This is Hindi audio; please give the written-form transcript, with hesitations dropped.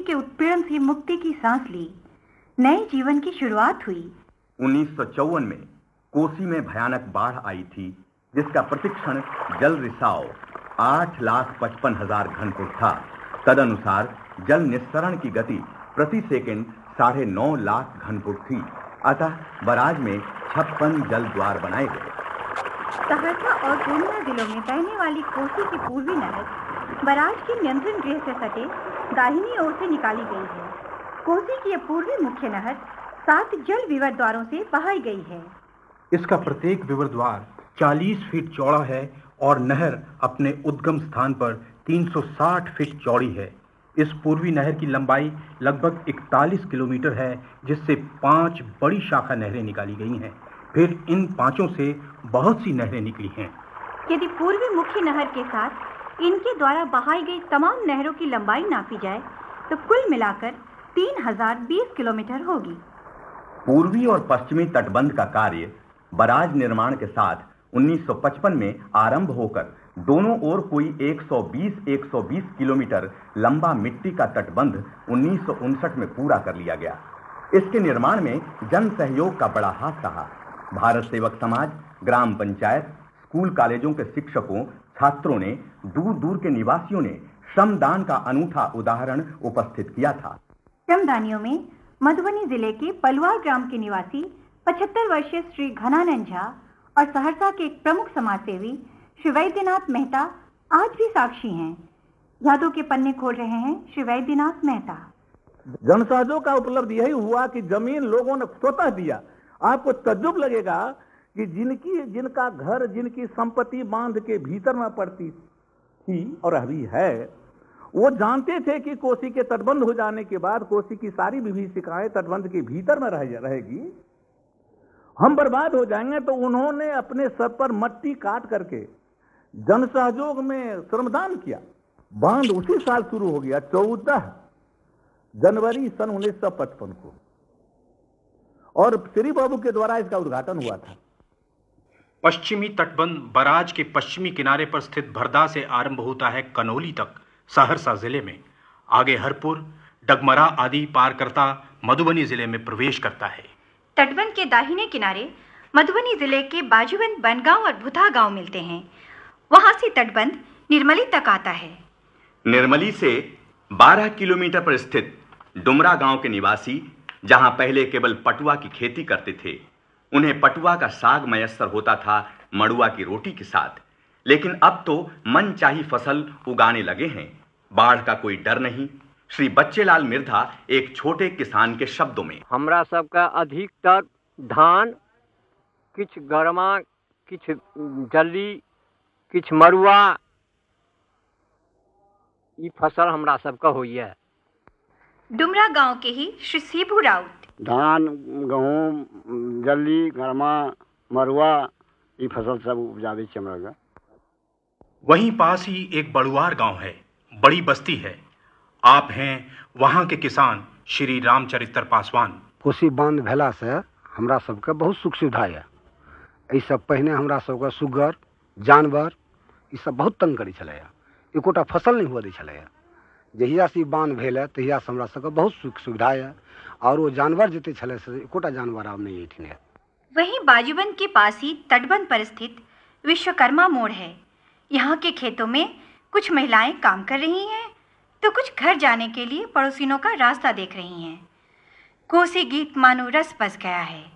के उत्पीड़न से मुक्ति की सांस ली, नए जीवन की शुरुआत हुई। 1954 में कोसी में भयानक बाढ़ आई थी, जिसका प्रतिक्षण जल रिसाव 8,55,000 घनफुट था। तदनुसार जल निस्सरण की गति प्रति सेकंड 9.5 लाख घनफुट थी। अतः बराज में 56 जल द्वार बनाए गए। सहरसा और पूर्णिया जिलों में बहने वाली कोसी की पूर्वी नहर बराज के नियंत्रण गृह से सटे दाहिनी ओर से निकाली गई है। कोसी की यह पूर्वी मुख्य नहर 7 जल विवर द्वारों से बहाई गई है। इसका प्रत्येक विवर द्वार 40 फीट चौड़ा है और नहर अपने उद्गम स्थान पर 360 फीट चौड़ी है। इस पूर्वी नहर की लंबाई लगभग 41 किलोमीटर है, जिससे 5 बड़ी शाखा नहरें निकाली गई हैं। फिर इन 5 से बहुत सी नहरें निकली हैं। यदि पूर्वी मुख्य नहर के साथ इनके द्वारा बहाई गई तमाम नहरों की लंबाई नापी जाए तो कुल मिलाकर 3020 किलोमीटर होगी। पूर्वी और पश्चिमी तटबंध का कार्य बराज निर्माण के साथ 1955 में आरंभ होकर दोनों ओर कोई 120 किलोमीटर लंबा मिट्टी का तटबंध 1959 में पूरा कर लिया गया। इसके निर्माण में जन सहयोग का बड़ा हाथ रहा। भारत सेवक समाज, ग्राम पंचायत, स्कूल कॉलेजों के शिक्षकों, छात्रों ने, दूर दूर के निवासियों ने श्रमदान का अनूठा उदाहरण उपस्थित किया था। श्रमदानियों में मधुबनी जिले के पलवार ग्राम के निवासी 75 वर्षीय श्री घनानंद झा और सहरसा के एक प्रमुख समाजसेवी श्री वैद्यनाथ मेहता आज भी साक्षी हैं। यादों के पन्ने खोल रहे हैं श्री वैद्यनाथ मेहता। जनसहयोग का उपलब्धि यही हुआ कि जमीन लोगों ने स्वतः दिया। आपको तज्जुब लगेगा कि जिनका घर, जिनकी संपत्ति बांध के भीतर में पड़ती थी और अभी है, वो जानते थे कि कोसी के तटबंध हो जाने के बाद कोसी की सारी विभीषिकाएं तटबंध के भीतर में रहेगी, हम बर्बाद हो जाएंगे। तो उन्होंने अपने सर पर मट्टी काट करके जन सहयोग में श्रमदान किया। बांध उसी साल शुरू हो गया, 14 जनवरी सन 1955 को, और श्री बाबू के द्वारा इसका उद्घाटन हुआ था। पश्चिमी तटबंध बराज के पश्चिमी किनारे पर स्थित भरदा से आरंभ होता है कनौली तक सहरसा जिले में, आगे हरपुर, डगमरा आदि पार करता मधुबनी जिले में प्रवेश करता है। तटबंध के दाहिने किनारे मधुबनी जिले के बाजूबंद, बनगांव और भुथा गांव मिलते हैं। वहां से तटबंध निर्मली तक आता है। निर्मली से 12 किलोमीटर पर स्थित डुमरा गांव के निवासी, जहां पहले केवल पटुआ की खेती करते थे, उन्हें पटुआ का साग मयस्सर होता था मड़ुआ की रोटी के साथ। लेकिन अब तो मनचाही फसल उगाने लगे हैं। बाढ़ का कोई डर नहीं। श्री बच्चेलाल मिर्धा एक छोटे किसान के शब्दों में, हमरा सबका अधिकतर धान, किछ गरमा, किछ जल्ली, किछ मरुआ, ई फसल हमरा सबका होइए। डुमरा गांव के ही श्री शिबू राउत, धान, गहूम, जल्ली, गरमा, मरुआ, ई फसल सब उपजावे छे हमरा गा। वहीं पास ही एक बड़ुआर गांव है, बड़ी बस्ती है। आप हैं वहां के किसान श्री रामचरित्र पासवान। कोसी बांध भेला से हमरा सबके बहुत सुख सुविधा है। एहि सब पहिने हमरा सबके सुगर, जानवर ई सब बहुत तंग करै छलै। एकोटा फसल नहीं हुआ दै छलै। जहिया से बांध भेल है तहिया से हमरा सबके बहुत सुख सुविधा है। और वो जानवर जते छलै से एकोटा जानवर आब नहीं एठिन है। वहीं बाजूबंद के पास ही तटबंध पर स्थित विश्वकर्मा मोड़ है। यहाँ के खेतों में कुछ महिलाएं काम कर रही हैं तो कुछ घर जाने के लिए पड़ोसिनों का रास्ता देख रही हैं। कोसी गीत मानो रस बस गया है।